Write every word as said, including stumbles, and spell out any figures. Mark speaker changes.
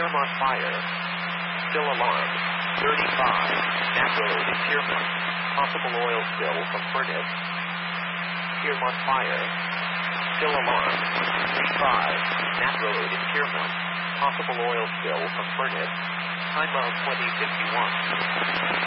Speaker 1: Piermont fire. Still alarm. thirty-five. Nat Road in Piermont. Possible oil spill from furnace. Piermont fire. Still alarm. thirty-five. Nat Road in Piermont. Possible oil spill from furnace. Time of twenty fifty-one.